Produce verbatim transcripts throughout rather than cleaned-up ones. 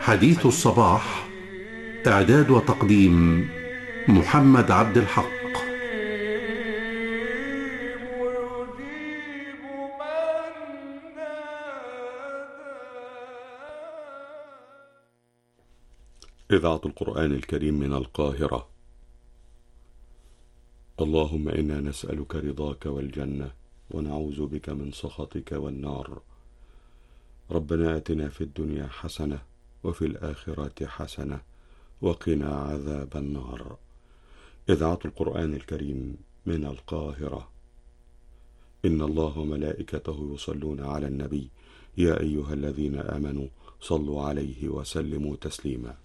حديث الصباح، إعداد وتقديم محمد عبد الحق. إذاعة القرآن الكريم من القاهرة. اللهم إنا نسألك رضاك والجنة، ونعوذ بك من سخطك والنار. ربنا آتنا في الدنيا حسنة وفي الآخرة حسنة وقنا عذاب النار. إذاعة القرآن الكريم من القاهرة. إن الله وملائكته يصلون على النبي، يا أيها الذين آمنوا صلوا عليه وسلموا تسليما.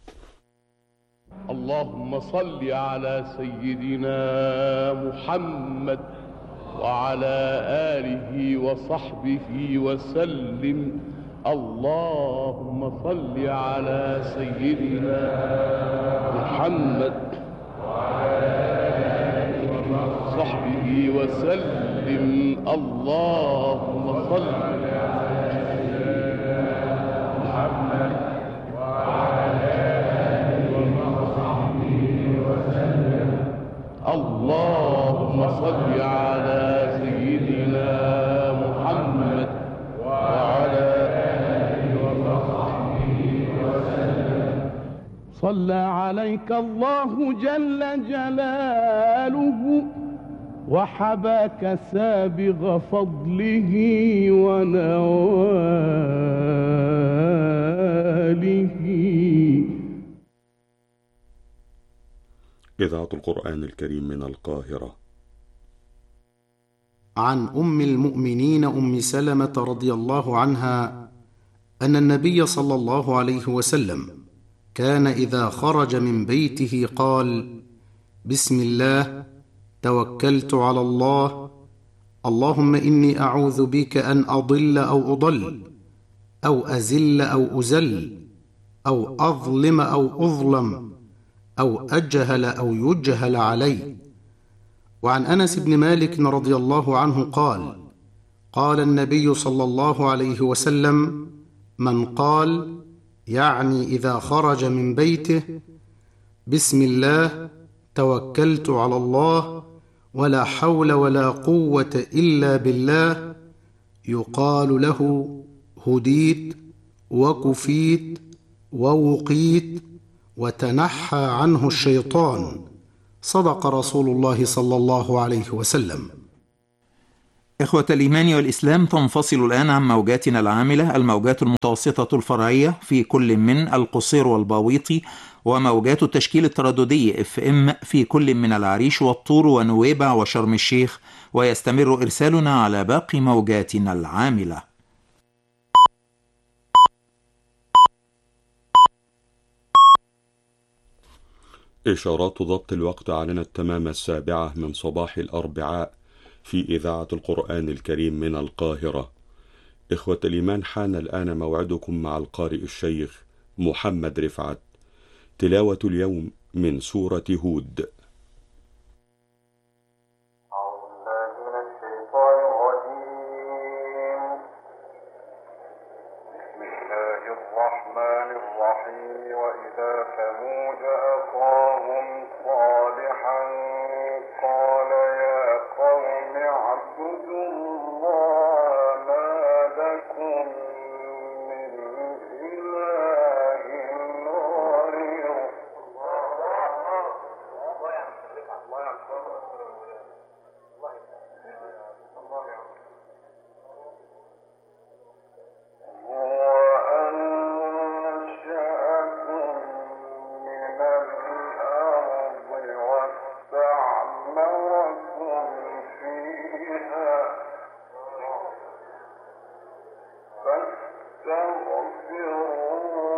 اللهم صل على سيدنا محمد وعلى آله وصحبه وسلم. اللهم صل على سيدنا محمد وعلى آله وصحبه وسلم. اللهم صل على سيدنا محمد وعلى آله وصحبه وسلم. اللهم صل على سيدنا محمد وعلى آله وصحبه وسلم. صلى عليك الله جل جلاله وحباك سابغ فضله ونواله. إذاعة القرآن الكريم من القاهرة. عن أم المؤمنين أم سلمة رضي الله عنها أن النبي صلى الله عليه وسلم كان إذا خرج من بيته قال: بسم الله توكلت على الله، اللهم إني أعوذ بك أن أضل أو أضل أو أزل أو أزل أو أظلم أو أظلم أو أجهل أو يجهل علي. وعن أنس بن مالك رضي الله عنه قال: قال النبي صلى الله عليه وسلم: من قال، يعني إذا خرج من بيته: بسم الله توكلت على الله ولا حول ولا قوة إلا بالله، يقال له هديت وكفيت ووقيت وتنحى عنه الشيطان. صدق رسول الله صلى الله عليه وسلم. إخوة الإيمان والإسلام، تنفصل الآن عن موجاتنا العاملة الموجات المتوسطة الفرعية في كل من القصير والباويطي، وموجات التشكيل الترددي اف ام في كل من العريش والطور ونويبع وشرم الشيخ، ويستمر إرسالنا على باقي موجاتنا العاملة. إشارات ضبط الوقت أعلنت تمام السابعة من صباح الأربعاء في إذاعة القرآن الكريم من القاهرة. إخوة الإيمان، حان الآن موعدكم مع القارئ الشيخ محمد رفعت. تلاوة اليوم من سورة هود. فاستغفر